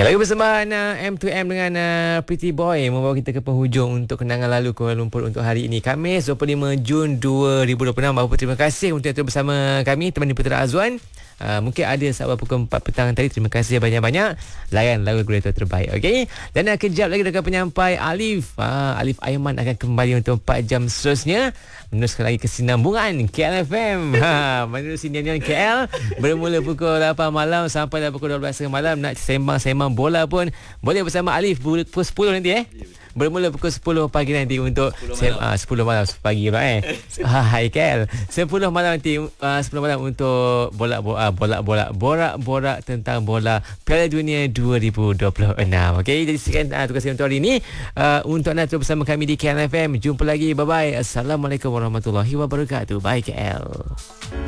Lagi bersama M2M dengan Pretty Boy membawa kita ke penghujung untuk kenangan lalu Kuala Lumpur untuk hari ini, Khamis 25 Jun 2026. Bapak terima kasih untuk yang bersama kami, teman Putra Azwan. Mungkin ada sahabat pukul 4 petang tadi. Terima kasih banyak-banyak. Layan lagu kreator terbaik. Okey. Dan kejap lagi dekat penyampai Alif Alif Aiman akan kembali untuk 4 jam seterusnya meneruskan lagi kesinambungan KLFM. Menerusi nyanyian KL bermula pukul 8 malam sampai pukul 12 malam. Nak sembang-sembang bola pun boleh bersama Alif pukul 10 nanti bermula pukul 10 pagi nanti untuk 10 malam pagi pula Hai KL 10 malam nanti 10 malam untuk borak tentang bola Piala Dunia 2026. Okey, jadi sekian tugas saya untuk hari ini. Untuk anda terus bersama kami di KL FM. Jumpa lagi, bye bye. Assalamualaikum warahmatullahi wabarakatuh. Bye KL.